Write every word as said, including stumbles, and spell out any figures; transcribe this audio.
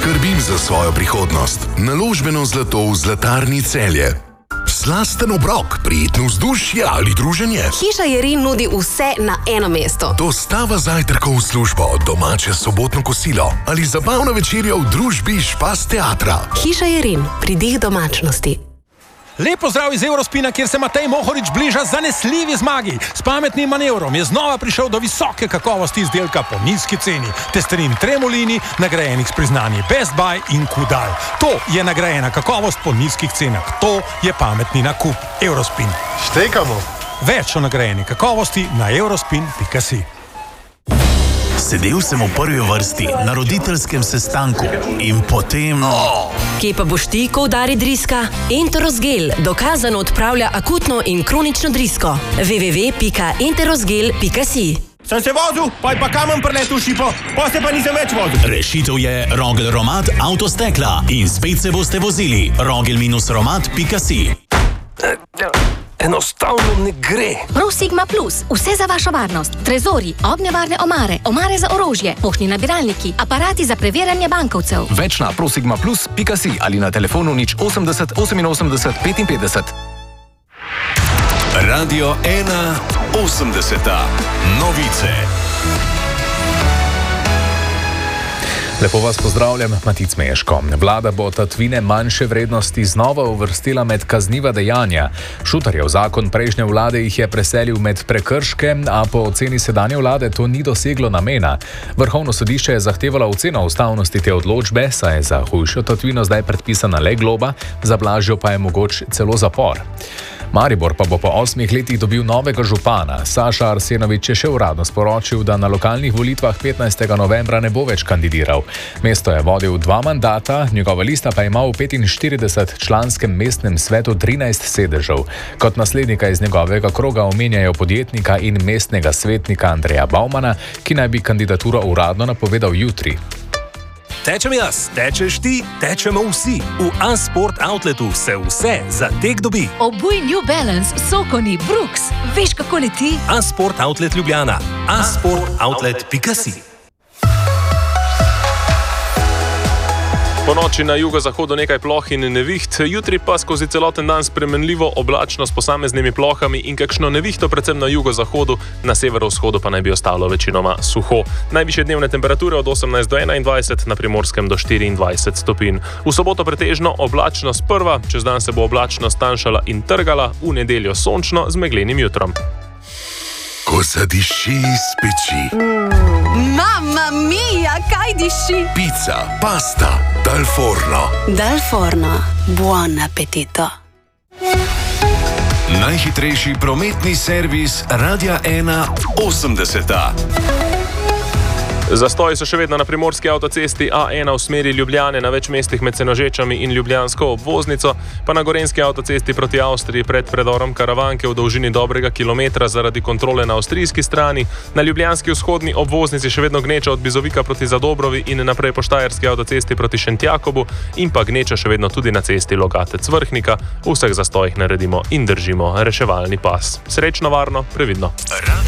Skrbim za svojo prihodnost. Naložbeno zlato v Zlatarni Celje. Slasten obrok, prijetno vzdušje ali druženje. Hiša Jerin nudi vse na eno mesto. Dostava zajtrkov v službo, domače sobotno kosilo ali zabavna večerja v družbi Špas teatra. Hiša Jerin, pridih domačnosti. Lep pozdrav iz Eurospina, kjer se Matej Mohorič bliža zanesljivi zmagi. S pametnim manevrom je znova prišel do visoke kakovosti izdelka po nizki ceni. Testerin Tremolini, nagrajenih s priznanji Best Buy in Kudal. To je nagrajena kakovost po nizkih cenah. To je pametni nakup. Eurospin. Štekamo. Več o nagrajeni kakovosti na eurospin pika si. Sedel sem v prvi vrsti na roditeljskem sestanku in potem... Oh. Kje pa boš ti, ko udari driska? Enterosgel dokazano odpravlja akutno in kronično drisko. w w w pika enterosgel pika si. Sem se vozil, pa je pa kamen preletel v šipo, pa se pa nisem več vozil. Rešitev je Rogel Romat avtostekla in spet se boste vozili. rogel romat pika si. Enostavno ne gre. ProSigma Plus, vse za vašo varnost. Trezori, ognjevarne omare, omare za orožje, poštni nabiralniki, aparati za preverjanje bankovcev. Več na prosigma plus pika si ali na telefonu nič osemdeset oseminosemdeset petinpetdeset. Radio ena osemdeseta. Novice. Lepo vas pozdravljam, Matic Meško. Vlada bo tatvine manjše vrednosti znova uvrstila med kazniva dejanja. Šutarjev zakon prejšnje vlade jih je preselil med prekrške, a po oceni sedanje vlade to ni doseglo namena. Vrhovno sodišče je zahtevalo oceno ustavnosti te odločbe, saj je za hujšo tatvino zdaj predpisana le globa, za blažjo pa je mogoč celo zapor. Maribor pa bo po osmih letih dobil novega župana. Saša Arsenovič je še uradno sporočil, da na lokalnih volitvah petnajstega novembra ne bo več kandidiral. Mesto je vodil dva mandata, njegova lista pa ima v petinštiridesetčlanskem mestnem svetu trinajst sedežev. Kot naslednika iz njegovega kroga omenjajo podjetnika in mestnega svetnika Andreja Baumana, ki naj bi kandidaturo uradno napovedal jutri. Tečem jaz, tečeš ti, tečemo vsi. V A-Sport Outletu se vse za tek dobi. Obuj New Balance, Sokoni, Brooks. Veš, kako leti? A-Sport Outlet Ljubljana. a sport outlet pika si. Po noči na jugozahodu nekaj ploh in neviht, jutri pa skozi celoten dan spremenljivo oblačno s posameznimi plohami in kakšno nevihto predvsem na jugozahodu, na severovzhodu pa naj bi ostalo večinoma suho. Najvišje dnevne temperature od osemnajst do enaindvajset, na Primorskem do štiriindvajset stopinj. V soboto pretežno oblačno sprva, čez dan se bo oblačnost tanjšala in trgala, v nedeljo sončno z meglenim jutrom. Ko zadiši iz peči. Mm, Mamma mia, kaj diši? Pizza, pasta, dal forno. Dal forno, buon appetito. Najhitrejši prometni servis Radia ena osemdeseta. Zastoji so še vedno na primorski avtocesti A ena v smeri Ljubljane na več mestih med Senožečami in Ljubljansko obvoznico, pa na gorenski avtocesti proti Avstriji pred predorom Karavanke v dolžini dobrega kilometra zaradi kontrole na avstrijski strani, na ljubljanski vzhodni obvoznici še vedno gneča od Bizovika proti Zadobrovi in naprej po štajerski avtocesti proti Šentjakobu in pa gneča še vedno tudi na cesti Logatec-Vrhnika. V vseh zastojih naredimo in držimo reševalni pas. Srečno, varno, previdno.